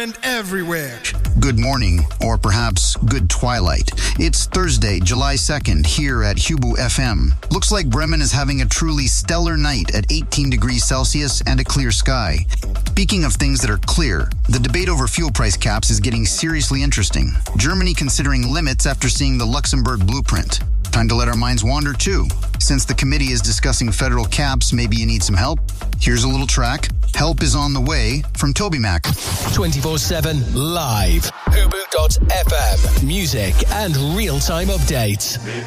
trend everywhere. Good morning, or perhaps good twilight. It's Thursday, July 2nd, here at Hubu FM. Looks like Bremen is having a truly stellar night at 18 degrees Celsius and a clear sky. Speaking of things that are clear, the debate over fuel price caps is getting seriously interesting. Germany considering limits after seeing the Luxembourg blueprint. Time to let our minds wander too. Since the committee is discussing federal caps, maybe you need some help? Here's a little track. Help is on the way from Toby Mac. 24/7 live. Hubu.fm. Music and real-time updates.